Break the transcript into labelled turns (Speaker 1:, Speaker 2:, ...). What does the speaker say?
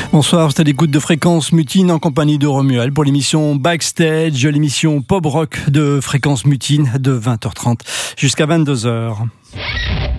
Speaker 1: Bonsoir, c'est à l'écoute de Fréquence Mutine en compagnie de Romuald pour l'émission Backstage, l'émission pop rock de Fréquence Mutine de 20h30 jusqu'à 22h.